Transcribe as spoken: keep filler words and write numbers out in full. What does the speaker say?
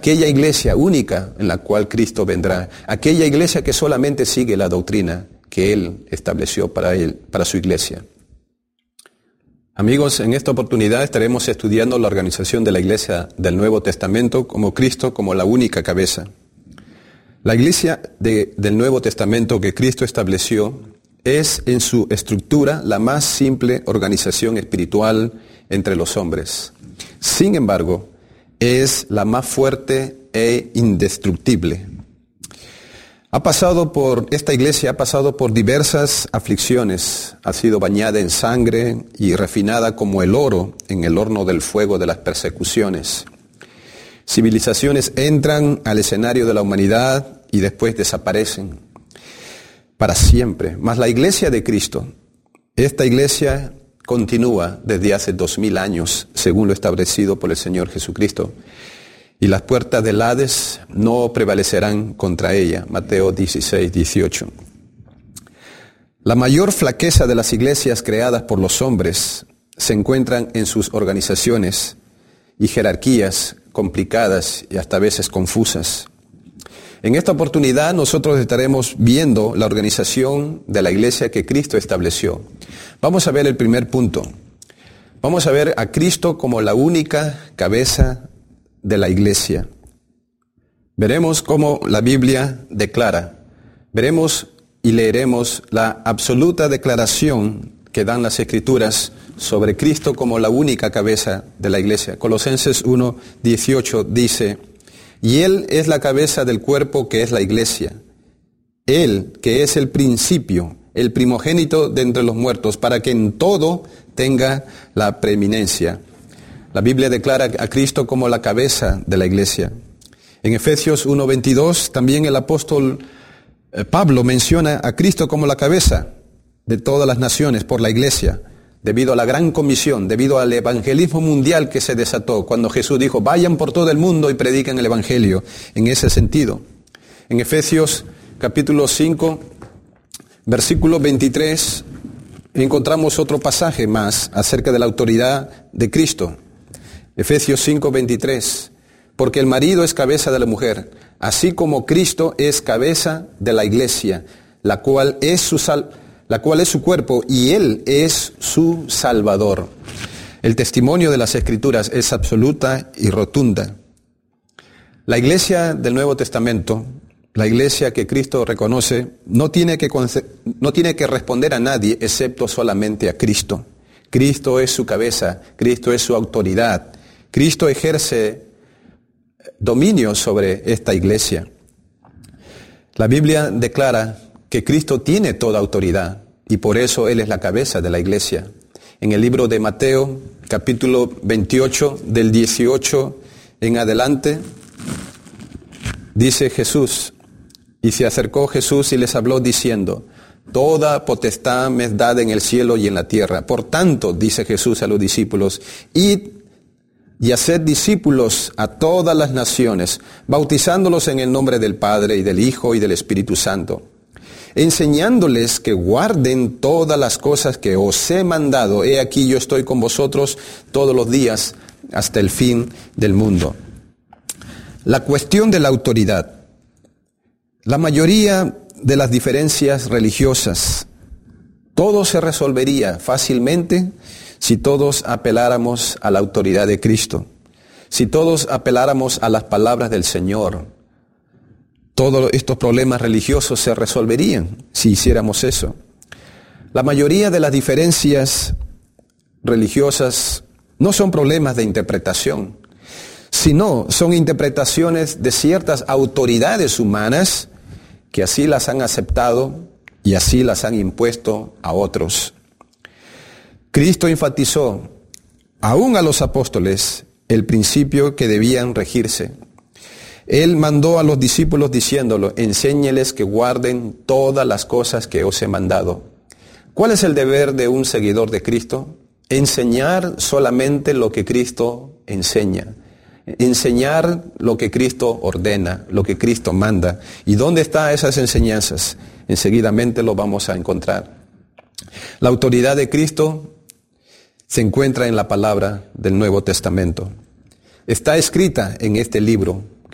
aquella iglesia única en la cual Cristo vendrá, aquella iglesia que solamente sigue la doctrina que Él estableció para él, para su iglesia. Amigos, en esta oportunidad estaremos estudiando la organización de la iglesia del Nuevo Testamento como Cristo como la única cabeza. La iglesia de, del Nuevo Testamento que Cristo estableció es en su estructura la más simple organización espiritual entre los hombres. Sin embargo, es la más fuerte e indestructible. Ha pasado por, esta iglesia ha pasado por diversas aflicciones, ha sido bañada en sangre y refinada como el oro en el horno del fuego de las persecuciones. Civilizaciones entran al escenario de la humanidad y después desaparecen para siempre. Mas la iglesia de Cristo, esta iglesia continúa desde hace dos mil años, según lo establecido por el Señor Jesucristo. Y las puertas del Hades no prevalecerán contra ella. Mateo dieciséis, dieciocho. La mayor flaqueza de las iglesias creadas por los hombres se encuentran en sus organizaciones y jerarquías complicadas y hasta a veces confusas. En esta oportunidad nosotros estaremos viendo la organización de la iglesia que Cristo estableció. Vamos a ver el primer punto. Vamos a ver a Cristo como la única cabeza de la iglesia. Veremos cómo la Biblia declara. Veremos y leeremos la absoluta declaración que dan las Escrituras sobre Cristo como la única cabeza de la iglesia. Colosenses uno, dieciocho dice: y Él es la cabeza del cuerpo que es la iglesia. Él que es el principio, el primogénito de entre los muertos, para que en todo tenga la preeminencia. La Biblia declara a Cristo como la cabeza de la iglesia. En Efesios uno, veintidós, también el apóstol Pablo menciona a Cristo como la cabeza de todas las naciones por la iglesia, debido a la gran comisión, debido al evangelismo mundial que se desató, cuando Jesús dijo, vayan por todo el mundo y prediquen el evangelio, en ese sentido. En Efesios capítulo cinco, versículo veintitrés, encontramos otro pasaje más acerca de la autoridad de Cristo. Efesios cinco, veintitrés, porque el marido es cabeza de la mujer, así como Cristo es cabeza de la iglesia, la cual es su sal, la cual es su cuerpo, y Él es su Salvador. El testimonio de las Escrituras es absoluta y rotunda. La iglesia del Nuevo Testamento, la iglesia que Cristo reconoce, no tiene que, no tiene que responder a nadie excepto solamente a Cristo. Cristo es su cabeza, Cristo es su autoridad. Cristo ejerce dominio sobre esta iglesia. La Biblia declara que Cristo tiene toda autoridad y por eso Él es la cabeza de la iglesia. En el libro de Mateo, capítulo veintiocho, del dieciocho en adelante, dice Jesús, y se acercó Jesús y les habló diciendo, toda potestad me es dada en el cielo y en la tierra. Por tanto, dice Jesús a los discípulos, id y haced discípulos a todas las naciones, bautizándolos en el nombre del Padre y del Hijo y del Espíritu Santo, enseñándoles que guarden todas las cosas que os he mandado. He aquí yo estoy con vosotros todos los días hasta el fin del mundo. La cuestión de la autoridad. La mayoría de las diferencias religiosas, todo se resolvería fácilmente si todos apeláramos a la autoridad de Cristo, si todos apeláramos a las palabras del Señor. Todos estos problemas religiosos se resolverían si hiciéramos eso. La mayoría de las diferencias religiosas no son problemas de interpretación, sino son interpretaciones de ciertas autoridades humanas que así las han aceptado y así las han impuesto a otros. Cristo enfatizó, aún a los apóstoles, el principio que debían regirse. Él mandó a los discípulos diciéndolo, enséñeles que guarden todas las cosas que os he mandado. ¿Cuál es el deber de un seguidor de Cristo? Enseñar solamente lo que Cristo enseña. Enseñar lo que Cristo ordena, lo que Cristo manda. ¿Y dónde están esas enseñanzas? Enseguidamente lo vamos a encontrar. La autoridad de Cristo se encuentra en la palabra del Nuevo Testamento. Está escrita en este libro